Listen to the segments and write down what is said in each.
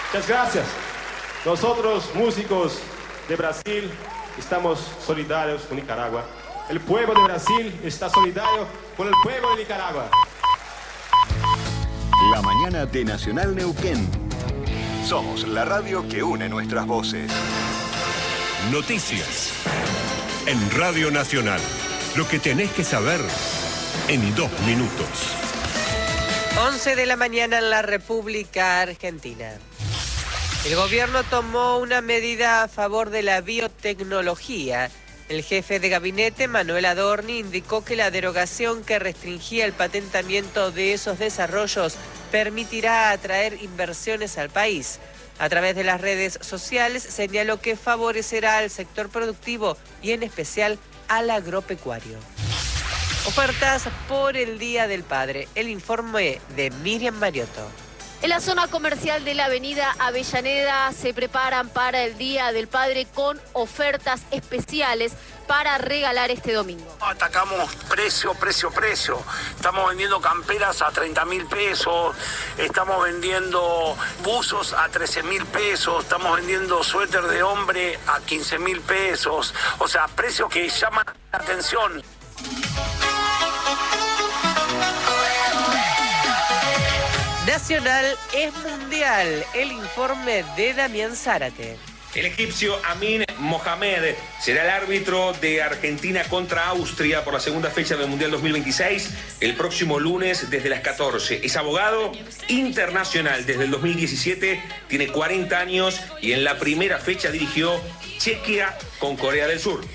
Muchas gracias. Nosotros, músicos de Brasil, estamos solidarios con Nicaragua. El pueblo de Brasil está solidario con el pueblo de Nicaragua. La mañana de Nacional Neuquén. Somos la radio que une nuestras voces. Noticias en Radio Nacional. Lo que tenés que saber en 2 minutos. 11 de la mañana en la República Argentina. El gobierno tomó una medida a favor de la biotecnología. El jefe de gabinete, Manuel Adorni, indicó que la derogación que restringía el patentamiento de esos desarrollos permitirá atraer inversiones al país. A través de las redes sociales señaló que favorecerá al sector productivo y en especial al agropecuario. Ofertas por el Día del Padre. El informe de Miriam Mariotto. En la zona comercial de la avenida Avellaneda se preparan para el Día del Padre con ofertas especiales para regalar este domingo. Atacamos precio. Estamos vendiendo camperas a 30.000 pesos, estamos vendiendo buzos a 13.000 pesos, estamos vendiendo suéter de hombre a 15.000 pesos. O sea, precios que llaman la atención. Nacional es mundial. El informe de Damián Zárate. El egipcio Amin Mohamed será el árbitro de Argentina contra Austria por la segunda fecha del Mundial 2026 el próximo lunes desde las 14. Es abogado internacional desde el 2017, tiene 40 años y en la primera fecha dirigió Chequia con Corea del Sur.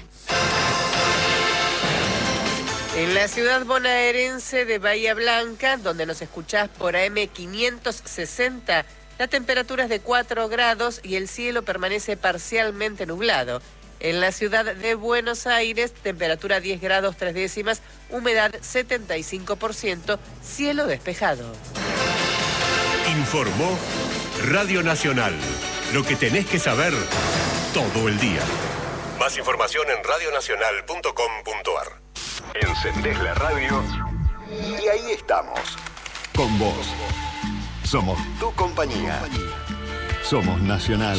En la ciudad bonaerense de Bahía Blanca, donde nos escuchás por AM 560, la temperatura es de 4 grados y el cielo permanece parcialmente nublado. En la ciudad de Buenos Aires, temperatura 10 grados 3 décimas, humedad 75%, cielo despejado. Informó Radio Nacional. Lo que tenés que saber todo el día. Más información en radionacional.com.ar. Encendés la radio y ahí estamos. Con vos. Somos tu compañía. Somos Nacional.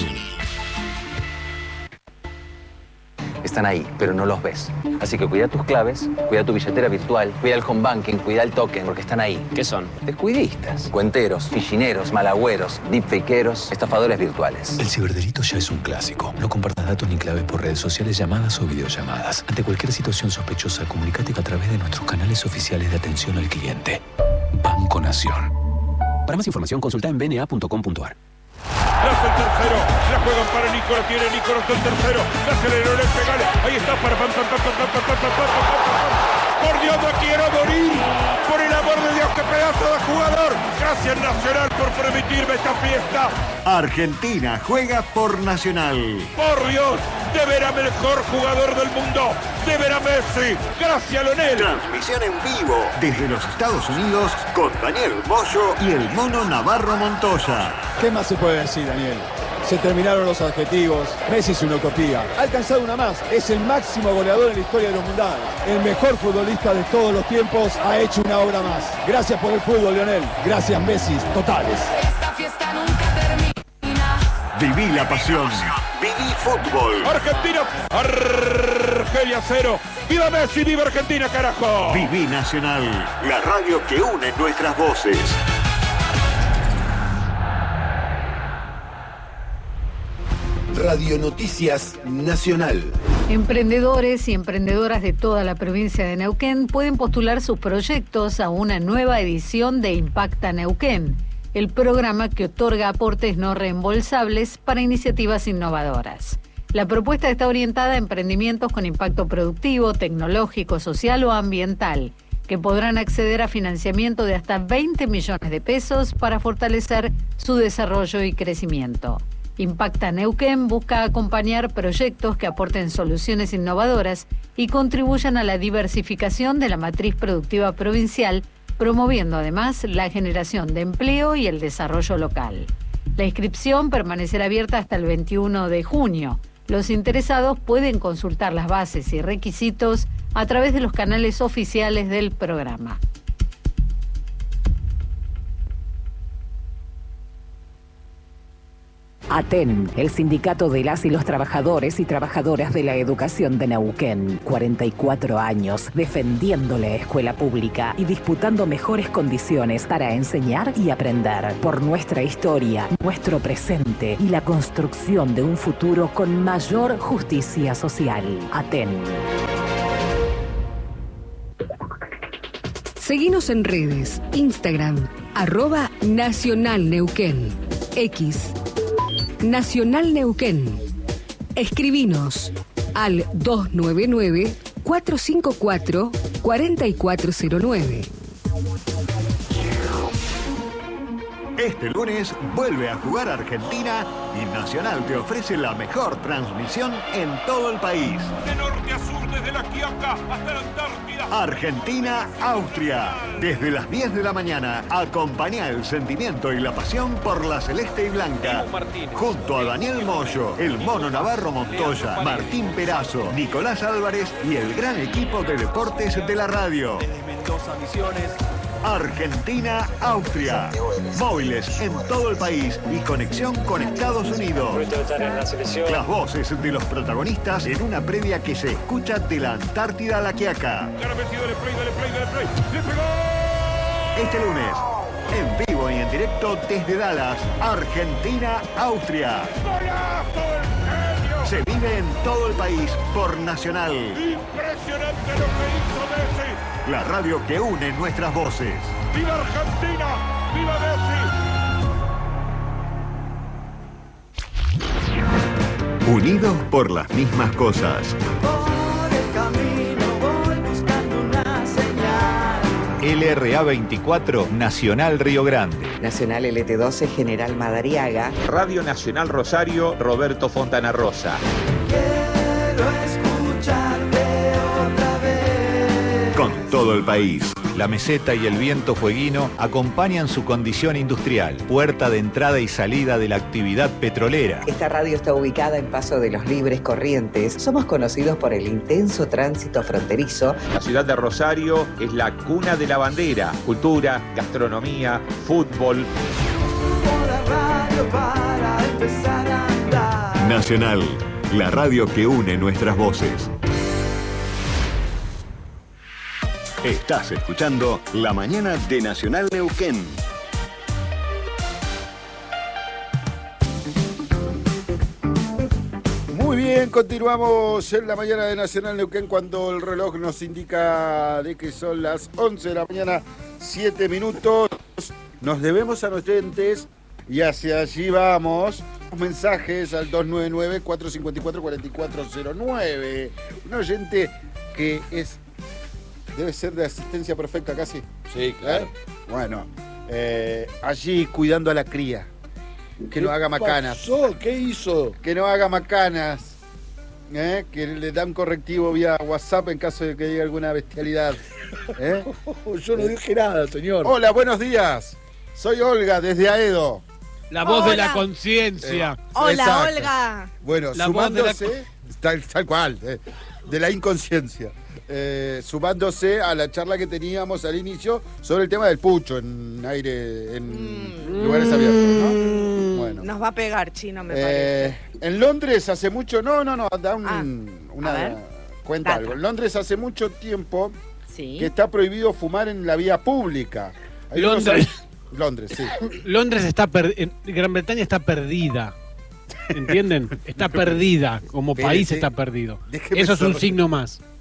Están ahí, pero no los ves. Así que cuida tus claves, cuida tu billetera virtual, cuida el home banking, cuida el token, porque están ahí. ¿Qué son? Descuidistas, cuenteros, fichineros, malagüeros, deepfakeros, estafadores virtuales. El ciberdelito ya es un clásico. No compartas datos ni claves por redes sociales, llamadas o videollamadas. Ante cualquier situación sospechosa, comunícate a través de nuestros canales oficiales de atención al cliente. Banco Nación. Para más información, consulta en bna.com.ar. Lanza el tercero, la juegan para Nico, la tiene Nico, el tercero, la aceleró, le pegale, ahí está para por Dios, no quiero morir, por el amor de Dios, qué pedazo de jugador. Gracias Nacional por permitirme esta fiesta. Argentina juega por Nacional. Por Dios, de ver a mejor jugador del mundo, de ver a Messi. Gracias Leonel. Transmisión en vivo desde los Estados Unidos con Daniel Moyo y el Mono Navarro Montoya. ¿Qué más se puede decir, Daniel? Se terminaron los adjetivos. Messi es una utopía. Ha alcanzado una más. Es el máximo goleador en la historia de los mundiales. El mejor futbolista de todos los tiempos ha hecho una obra más. Gracias por el fútbol, Lionel. Gracias, Messi. Totales. Esta fiesta nunca termina. Viví la pasión. Viví fútbol. Argentina. Argelia 0. ¡Viva Messi! ¡Viva Argentina, carajo! Viví Nacional. La radio que une nuestras voces. Radio Noticias Nacional. Emprendedores y emprendedoras de toda la provincia de Neuquén pueden postular sus proyectos a una nueva edición de Impacta Neuquén, el programa que otorga aportes no reembolsables para iniciativas innovadoras. La propuesta está orientada a emprendimientos con impacto productivo, tecnológico, social o ambiental, que podrán acceder a financiamiento de hasta 20 millones de pesos para fortalecer su desarrollo y crecimiento. Impacta Neuquén busca acompañar proyectos que aporten soluciones innovadoras y contribuyan a la diversificación de la matriz productiva provincial, promoviendo además la generación de empleo y el desarrollo local. La inscripción permanecerá abierta hasta el 21 de junio. Los interesados pueden consultar las bases y requisitos a través de los canales oficiales del programa. ATEN, el sindicato de las y los trabajadores y trabajadoras de la educación de Neuquén. 44 años defendiendo la escuela pública y disputando mejores condiciones para enseñar y aprender. Por nuestra historia, nuestro presente y la construcción de un futuro con mayor justicia social. ATEN. Seguinos en redes, Instagram, @NacionalNeuquén, X, Nacional Neuquén. Escribinos al 299-454-4409. Este lunes vuelve a jugar Argentina y Nacional te ofrece la mejor transmisión en todo el país. De norte a sur, desde la Quiaca hasta la Antártida. Argentina-Austria. Desde las 10 de la mañana, acompaña el sentimiento y la pasión por la celeste y blanca. Junto a Daniel Moyo, el Mono Navarro Montoya, Martín Perazo, Nicolás Álvarez y el gran equipo de deportes de la radio. Argentina-Austria. Móviles en todo el país y conexión con Estados Unidos. Las voces de los protagonistas en una previa que se escucha de la Antártida a la Quiaca. Este lunes, en vivo y en directo desde Dallas, Argentina-Austria. Se vive en todo el país por Nacional. Impresionante lo que hizo Messi. La radio que une nuestras voces. ¡Viva Argentina! ¡Viva Messi! Unidos por las mismas cosas. Por el camino voy buscando una señal. LRA 24, Nacional Río Grande. Nacional LT12, General Madariaga. Radio Nacional Rosario, Roberto Fontana Rosa. Quiero escucharte otra vez. Con todo el país. La meseta y el viento fueguino acompañan su condición industrial, puerta de entrada y salida de la actividad petrolera. Esta radio está ubicada en Paso de los Libres, Corrientes. Somos conocidos por el intenso tránsito fronterizo. La ciudad de Rosario es la cuna de la bandera, cultura, gastronomía, fútbol. Para empezar a andar. Nacional, la radio que une nuestras voces. Estás escuchando La Mañana de Nacional Neuquén. Muy bien, continuamos en La Mañana de Nacional Neuquén cuando el reloj nos indica de que son las 11 de la mañana, 7 minutos. Nos debemos a nuestros oyentes y hacia allí vamos. Mensajes al 299-454-4409. Un oyente que debe ser de asistencia perfecta casi. Sí, claro. Bueno, allí cuidando a la cría. Que no haga macanas. ¿Qué hizo? Que no haga macanas. Que le dan correctivo vía WhatsApp en caso de que diga alguna bestialidad. Yo no dije nada, señor. Hola, buenos días. Soy Olga, desde Aedo. La voz de la conciencia. Hola, exacto. Olga. Bueno, La sumándose, tal cual, de la inconsciencia. Sumándose a la charla que teníamos al inicio sobre el tema del pucho en lugares abiertos, ¿no? Bueno. Nos va a pegar, Chino, me parece. En Londres hace mucho, cuenta Data. algo. En Londres hace mucho tiempo Sí. que está prohibido fumar en la vía pública. Londres, sí. Londres Gran Bretaña está perdida. ¿Entienden? Está perdida. Como país está perdido. Eso es un signo más.